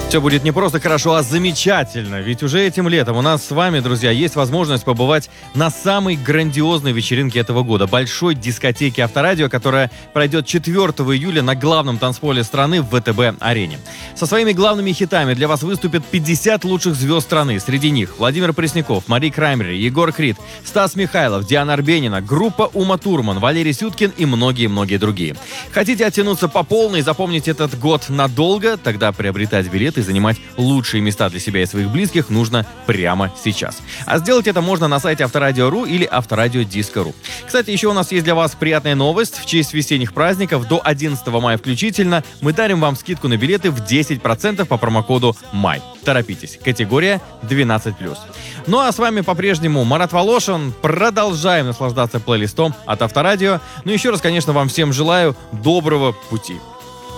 Все будет не просто хорошо, а замечательно. Ведь уже этим летом у нас с вами, друзья, есть возможность побывать на самой грандиозной вечеринке этого года. Большой дискотеке Авторадио, которая пройдет 4 июля на главном танцполе страны в ВТБ-арене. Со своими главными хитами для вас выступят 50 лучших звезд страны. Среди них Владимир Пресняков, Мари Краймбрери, Егор Крид, Стас Михайлов, Диана Арбенина, группа Ума Турман, Валерий Сюткин и многие-многие другие. Хотите оттянуться по полной и запомнить этот год надолго? Тогда приобретать билеты и занимать лучшие места для себя и своих близких нужно прямо сейчас. А сделать это можно на сайте Авторадио.ру или Авторадио.Диско.ру. Кстати, еще у нас есть для вас приятная новость. В честь весенних праздников до 11 мая включительно мы дарим вам скидку на билеты в 10% по промокоду МАЙ. Торопитесь. Категория 12+. Ну а с вами по-прежнему Марат Волошин. Продолжаем наслаждаться плейлистом от Авторадио. Ну еще раз, конечно, вам всем желаю доброго пути.